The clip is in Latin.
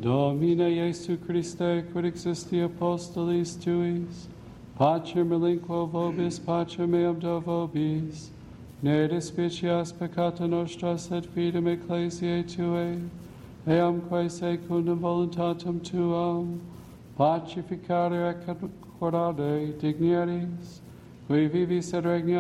Domine Iesu Christe, quid existi apostolis tuis, Pacer melinquo vobis, pacer meam do vobis, ne despicias peccata nostra, sed fidem ecclesiae Tuae, eamque secundum voluntatem Tuam, pacificare et concordare dignieris, qui vivis et regni